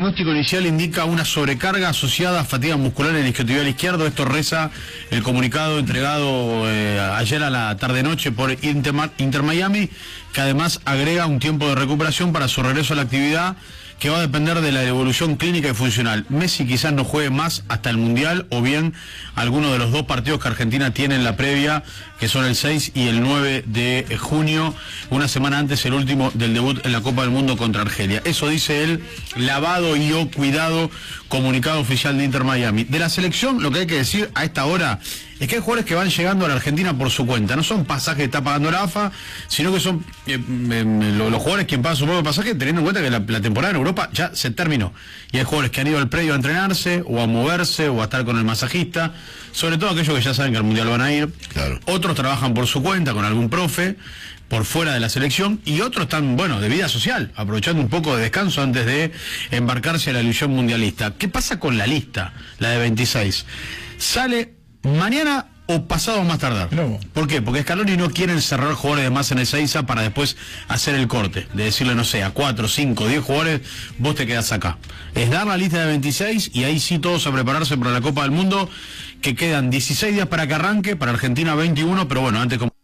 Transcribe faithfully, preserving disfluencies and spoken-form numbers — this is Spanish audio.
diagnóstico inicial indica una sobrecarga asociada a fatiga muscular en el isquiotibial izquierdo. Esto reza el comunicado entregado eh, ayer a la tarde-noche por Inter, Inter Miami, que además agrega un tiempo de recuperación para su regreso a la actividad, que va a depender de la evolución clínica y funcional. Messi quizás no juegue más hasta el Mundial, o bien alguno de los dos partidos que Argentina tiene en la previa, que son el seis y el nueve de junio, una semana antes el último del debut en la Copa del Mundo contra Argelia. Eso dice el lavado y o cuidado comunicado oficial de Inter Miami. De la selección, lo que hay que decir a esta hora es que hay jugadores que van llegando a la Argentina por su cuenta. No son pasajes que está pagando la A F A, sino que son eh, eh, los, los jugadores quien pagan su propio pasaje, teniendo en cuenta que la, la temporada en Europa ya se terminó. Y hay jugadores que han ido al predio a entrenarse, o a moverse, o a estar con el masajista. Sobre todo aquellos que ya saben que al Mundial van a ir. Claro. Otros trabajan por su cuenta con algún profe, por fuera de la selección, y otros están, bueno, de vida social, aprovechando un poco de descanso antes de embarcarse a la ilusión mundialista. ¿Qué pasa con la lista, la de veintiséis? Sale mañana o pasado más tardar. No. ¿Por qué? Porque Scaloni no quiere encerrar jugadores de más en el Ezeiza para después hacer el corte, de decirle, no sé, a cuatro, cinco, diez jugadores, vos te quedás acá. Es dar la lista de veintiséis y ahí sí todos a prepararse para la Copa del Mundo, que quedan dieciséis días para que arranque, para Argentina veintiuno, pero bueno, antes como